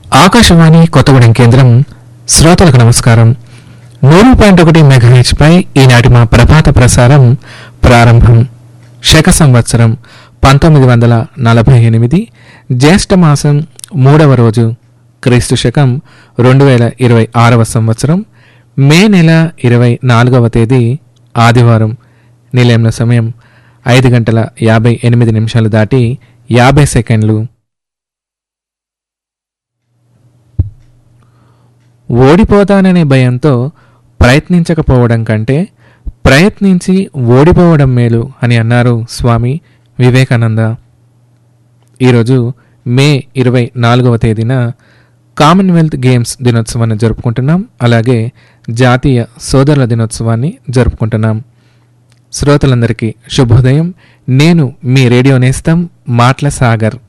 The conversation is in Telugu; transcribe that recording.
ఆకాశవాణి కొత్తగూడెం కేంద్రం. శ్రోతలకు నమస్కారం. 100.1 మెగాహెర్ట్జ్ పై ఈనాటి మా ప్రభాత ప్రసారం ప్రారంభం. శక సంవత్సరం 1948 జ్యేష్ఠ మాసం 3వ రోజు, క్రీస్తు శకం 2026వ సంవత్సరం మే నెల 24వ తేదీ ఆదివారం. నిలయంలో సమయం 5:58 దాటి 50 సెకండ్లు. ఓడిపోతాననే భయంతో ప్రయత్నించకపోవడం కంటే ప్రయత్నించి ఓడిపోవడం మేలు అని అన్నారు స్వామి వివేకానంద. ఈరోజు మే 24వ తేదీన కామన్వెల్త్ గేమ్స్ దినోత్సవాన్ని జరుపుకుంటున్నాం. అలాగే జాతీయ సోదరుల దినోత్సవాన్ని జరుపుకుంటున్నాం. శ్రోతలందరికీ శుభోదయం. నేను మీ రేడియో నేస్తం మాటల సాగర్.